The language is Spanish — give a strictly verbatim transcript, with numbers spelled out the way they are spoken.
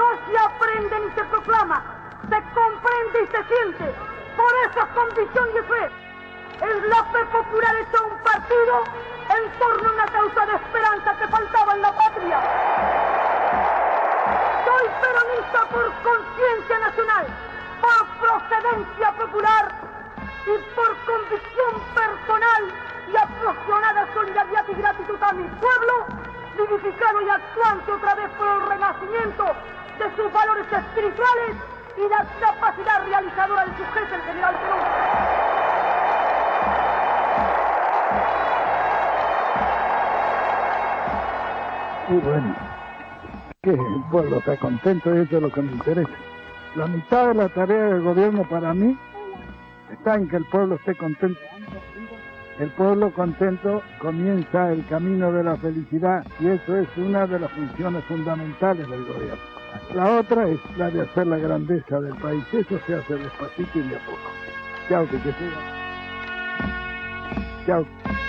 no se aprende ni se proclama, se comprende y se siente. Por eso es convicción y fe. Es la fe popular hecha un partido en torno a una causa de esperanza que faltaba en la patria. Soy peronista por conciencia nacional, por procedencia popular y por convicción personal y apasionada solidaridad y gratitud a mi pueblo, vivificado y actuante otra vez por el renacimiento de sus valores espirituales y la capacidad realizadora de su jefe, el general Perón. Y bueno, que el pueblo está contento y eso es lo que me interesa. La mitad de la tarea del gobierno para mí está en que el pueblo esté contento. El pueblo contento comienza el camino de la felicidad y eso es una de las funciones fundamentales del gobierno. La otra es la de hacer la grandeza del país. Eso se hace despacito y de a poco. Chao, que te siga. Chao.